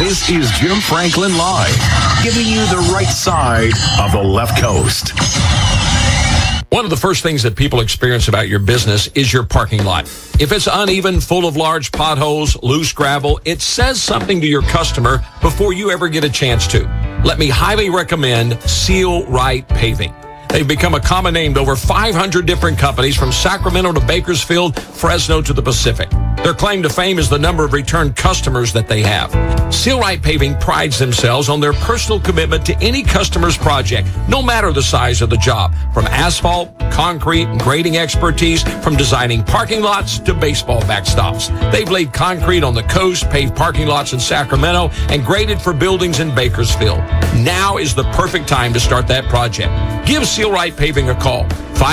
This is Jim Franklin Live, giving you the right side of the left coast. One of the first things that people experience about your business is your parking lot. If it's uneven, full of large potholes, loose gravel, it says something to your customer before you ever get a chance to. Let me highly recommend Seal Right Paving. They've become a common name to over 500 different companies from Sacramento to Bakersfield, Fresno to the Pacific. Their claim to fame is the number of return customers that they have. Seal Right Paving prides themselves on their personal commitment to any customer's project, no matter the size of the job. From asphalt, concrete, and grading expertise, from designing parking lots to baseball backstops. They've laid concrete on the coast, paved parking lots in Sacramento, and graded for buildings in Bakersfield. Now is the perfect time to start that project. Give Seal Right Paving a call,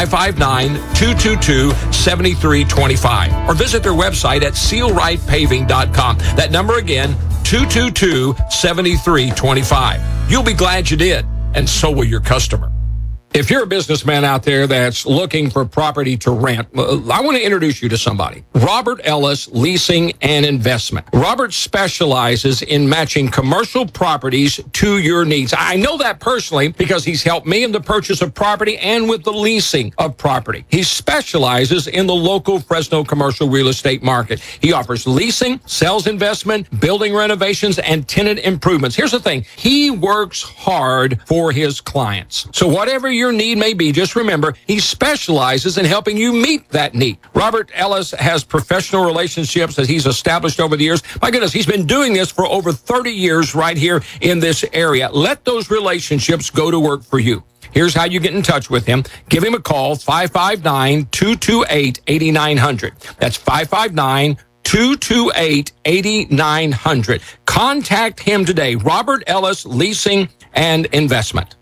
559-222-7325, or visit their website at sealrightpaving.com. That number again, 222-7325. You'll be glad you did, and so will your customer. If you're a businessman out there that's looking for property to rent, I want to introduce you to somebody. Robert Ellis Leasing and Investment. Robert specializes in matching commercial properties to your needs. I know that personally because he's helped me in the purchase of property and with the leasing of property. He specializes in the local Fresno commercial real estate market. He offers leasing, sales investment, building renovations, and tenant improvements. Here's the thing. He works hard for his clients. So whatever your need may be, just remember, he specializes in helping you meet that need. Robert Ellis has professional relationships that he's established over the years. My goodness, he's been doing this for over 30 years right here in this area. Let those relationships go to work for you. Here's how you get in touch with him. Give him a call, 559-228-8900. That's 559-228-8900. Contact him today, Robert Ellis Leasing and Investment.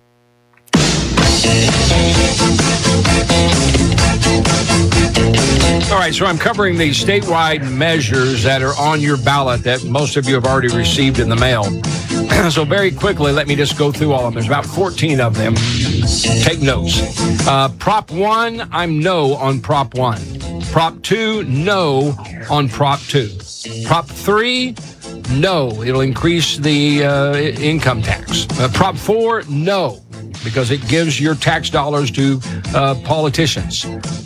All right, so I'm covering the statewide measures that are on your ballot that most of you have already received in the mail. So very quickly, let me just go through all of them. There's about 14 of them. Take notes. Prop 1, I'm no on Prop 1. Prop 2, no on Prop 2. Prop 3, no. It'll increase the income tax. Prop 4, no, because it gives your tax dollars to politicians.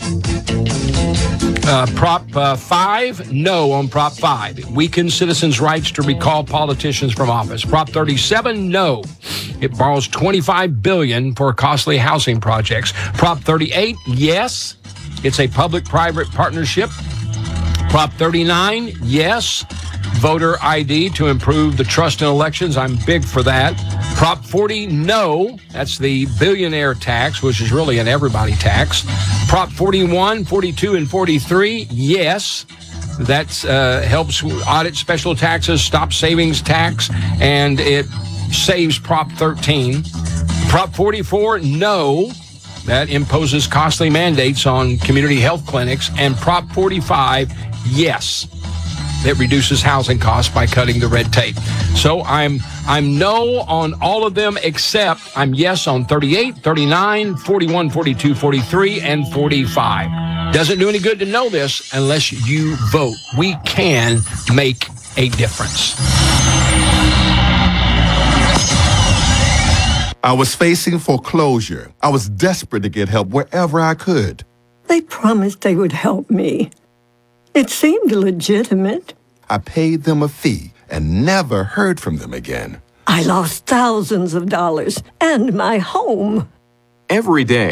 Prop 5, no on Prop 5. It weakens citizens' rights to recall politicians from office. Prop 37, no. It borrows $25 billion for costly housing projects. Prop 38, yes. It's a public-private partnership. Prop 39, yes. Voter ID to improve the trust in elections. I'm big for that. Prop 40, no. That's the billionaire tax, which is really an everybody tax. Prop 41, 42, and 43, yes. That helps audit special taxes, stop savings tax, and it saves Prop 13. Prop 44, no. That imposes costly mandates on community health clinics. And Prop 45, yes. That reduces housing costs by cutting the red tape. So I'm no on all of them, except I'm yes on 38, 39, 41, 42, 43, and 45. Doesn't do any good to know this unless you vote. We can make a difference. I was facing foreclosure. I was desperate to get help wherever I could. They promised they would help me. It seemed legitimate. I paid them a fee and never heard from them again. I lost thousands of dollars and my home. Every day,